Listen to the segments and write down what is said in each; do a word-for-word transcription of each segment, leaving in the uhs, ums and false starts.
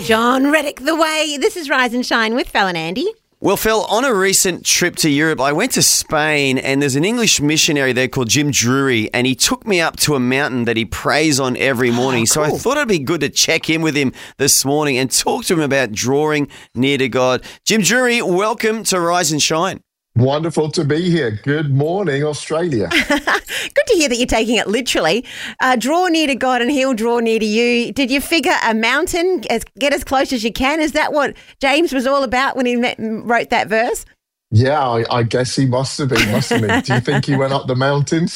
John Reddick, The Way. This is Rise and Shine with Phil and Andy. Well, Phil, on a recent trip to Europe, I went to Spain and there's an English missionary there called Jim Drury, and he took me up to a mountain that he prays on every morning. Oh, so I cool. thought it'd be good to check in with him this morning and talk to him about drawing near to God. Jim Drury, welcome to Rise and Shine. Wonderful to be here. Good morning, Australia. Good to hear that you're taking it literally. Uh, draw near to God and he'll draw near to you. Did you figure a mountain, as, get as close as you can? Is that what James was all about when he met, wrote that verse? Yeah, I, I guess he must have been, mustn't he? Do you think he went up the mountains?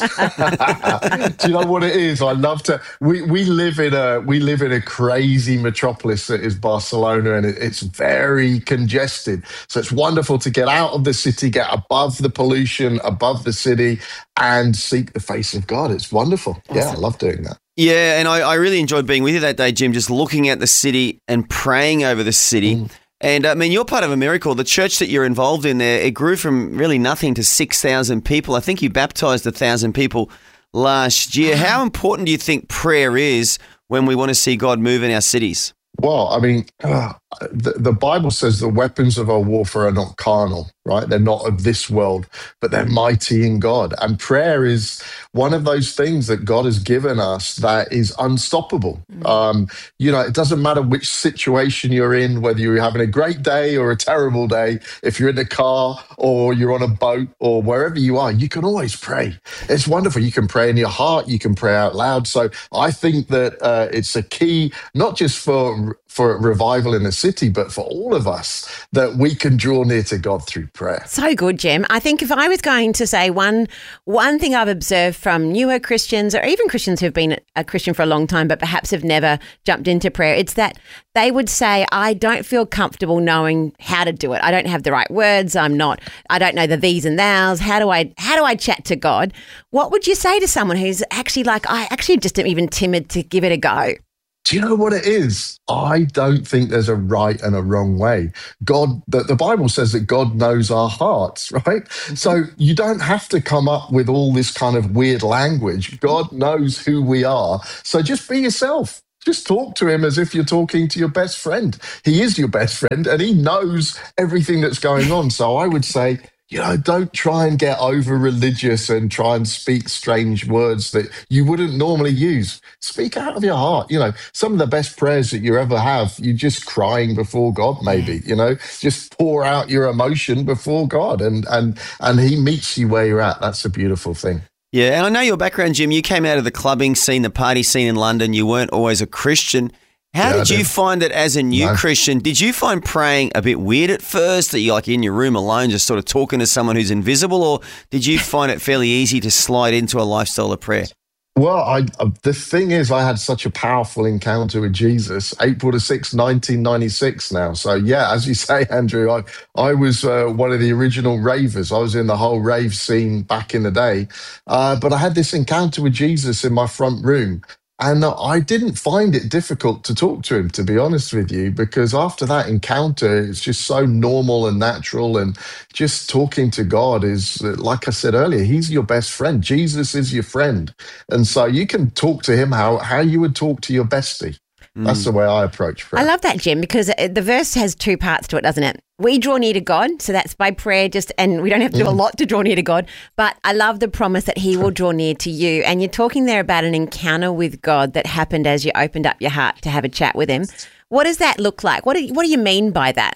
Do you know what it is? I love to. We we live in a we live in a crazy metropolis that is Barcelona, and it, it's very congested. So it's wonderful to get out of the city, get above the pollution, above the city, and seek the face of God. It's wonderful. Awesome. Yeah, I love doing that. Yeah, and I, I really enjoyed being with you that day, Jim, just looking at the city and praying over the city. Mm. And, I mean, you're part of a miracle. The church that you're involved in there, it grew from really nothing to six thousand people. I think you baptised one thousand people last year. How important do you think prayer is when we want to see God move in our cities? Well, I mean, uh, the, the Bible says the weapons of our warfare are not carnal, right? They're not of this world, but they're mighty in God. And prayer is one of those things that God has given us that is unstoppable. Mm. Um, you know, it doesn't matter which situation you're in, whether you're having a great day or a terrible day, if you're in the car or you're on a boat or wherever you are, you can always pray. It's wonderful. You can pray in your heart. You can pray out loud. So I think that uh, it's a key, not just for for revival in the city, but for all of us, that we can draw near to God through prayer. So good, Jem. I think if I was going to say one one thing I've observed from newer Christians or even Christians who've been a Christian for a long time but perhaps have never jumped into prayer, it's that they would say, I don't feel comfortable knowing how to do it. I don't have the right words. I'm not, I don't know the these and thous. How do I, how do I chat to God? What would you say to someone who's actually like, I actually just am even timid to give it a go? Do you know what it is? I don't think there's a right and a wrong way. God, the, the Bible says that God knows our hearts, right? So you don't have to come up with all this kind of weird language. God knows who we are. So just be yourself. Just talk to him as if you're talking to your best friend. He is your best friend and he knows everything that's going on. So I would say, you know, don't try and get over religious and try and speak strange words that you wouldn't normally use. Speak out of your heart. You know, some of the best prayers that you ever have, you're just crying before God, maybe, you know, just pour out your emotion before God and, and, and he meets you where you're at. That's a beautiful thing. Yeah, and I know your background, Jim. You came out of the clubbing scene, the party scene in London. You weren't always a Christian. How yeah, did you find it as a new no. Christian? Did you find praying a bit weird at first, that you're like in your room alone just sort of talking to someone who's invisible, or did you find it fairly easy to slide into a lifestyle of prayer? Well, I, uh, the thing is, I had such a powerful encounter with Jesus, April the sixth, nineteen ninety-six now. So, yeah, as you say, Andrew, I, I was uh, one of the original ravers. I was in the whole rave scene back in the day. Uh, but I had this encounter with Jesus in my front room. And I didn't find it difficult to talk to him, to be honest with you, because after that encounter, it's just so normal and natural. And just talking to God is, like I said earlier, he's your best friend. Jesus is your friend. And so you can talk to him how, how you would talk to your bestie. That's the way I approach prayer. I love that, Jim, because the verse has two parts to it, doesn't it? We draw near to God, so that's by prayer, just, and we don't have to do a lot to draw near to God, but I love the promise that he will draw near to you. And you're talking there about an encounter with God that happened as you opened up your heart to have a chat with him. What does that look like? What do you, what do you mean by that?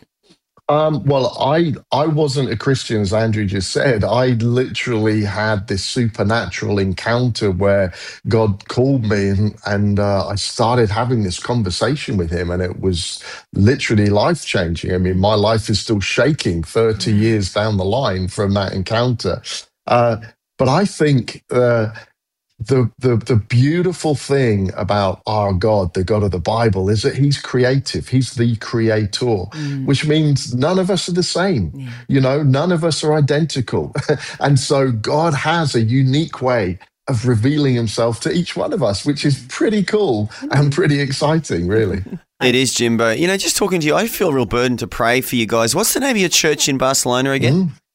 Um, well, I I wasn't a Christian, as Andrew just said. I literally had this supernatural encounter where God called me and, and uh, I started having this conversation with him, and it was literally life-changing. I mean, my life is still shaking thirty years down the line from that encounter. Uh, but I think... Uh, The, the the beautiful thing about our God, the God of the Bible, is that he's creative. He's the creator, mm. which means none of us are the same. Yeah. You know, none of us are identical. And so God has a unique way of revealing himself to each one of us, which is pretty cool and pretty exciting, really. It is, Jimbo. You know, just talking to you, I feel a real burden to pray for you guys. What's the name of your church in Barcelona again? Mm.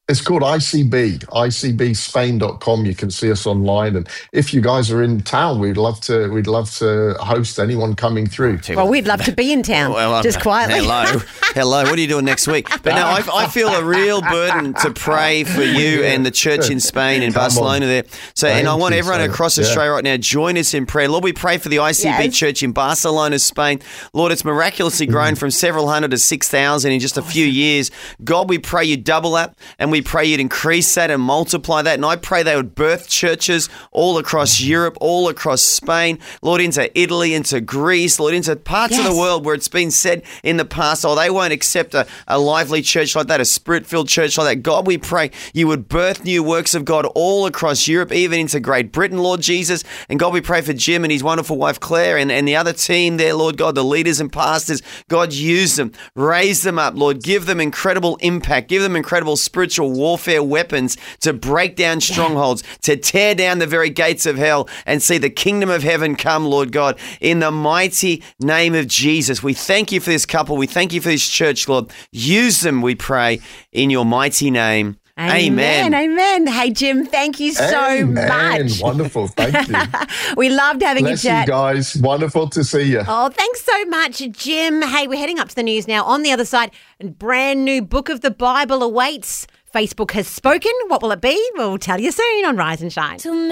It's called I C B, I C B Spain dot com. You can see us online. And if you guys are in town, we'd love to we'd love to host anyone coming through. Well, we'd love to be in town, well, just quietly. Hello. Hello. What are you doing next week? But no, I, I feel a real burden to pray for you and the church in Spain, in Come Barcelona on. there. So, Thank and I want everyone so across Australia yeah. right now, join us in prayer. Lord, we pray for the I C B yes. Church in Barcelona, Spain. Lord, it's miraculously grown mm. from several hundred to six thousand in just a few years. God, we pray you double that, and we pray you'd increase that and multiply that. And I pray they would birth churches all across Europe, all across Spain, Lord, into Italy, into Greece, Lord, into parts yes. of the world where it's been said in the past, oh, they won't accept a, a lively church like that, a spirit-filled church like that. God, we pray you would birth new works of God all across Europe, even into Great Britain, Lord Jesus. And God, we pray for Jim and his wonderful wife, Claire, and, and the other team there, Lord God, the leaders and pastors. God, use them, raise them up, Lord, give them incredible impact, give them incredible spiritual warfare weapons to break down strongholds, to tear down the very gates of hell and see the kingdom of heaven come, Lord God, in the mighty name of Jesus. We thank you for this couple. We thank you for this church, Lord. Use them, we pray, in your mighty name. Amen. Amen. Amen. Hey, Jim, thank you so Amen. much. Wonderful. Thank you. We loved having Bless a chat. you guys. Wonderful to see you. Oh, thanks so much, Jim. Hey, we're heading up to the news now. On the other side, a brand new book of the Bible awaits. Facebook has spoken. What will it be? We'll tell you soon on Rise and Shine.